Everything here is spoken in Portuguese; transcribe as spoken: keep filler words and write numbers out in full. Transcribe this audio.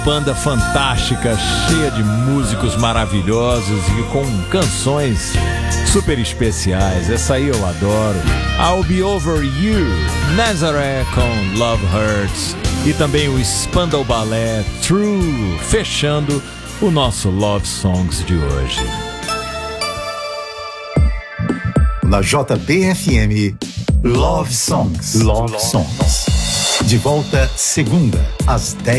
banda fantástica, cheia de músicos maravilhosos e com canções super especiais. Essa aí eu adoro. I'll Be Over You, Nazaré com Love Hurts e também o Spandau Ballet True, fechando o nosso Love Songs de hoje. Na J B F M, Love Songs. Love Songs. De volta segunda às dez.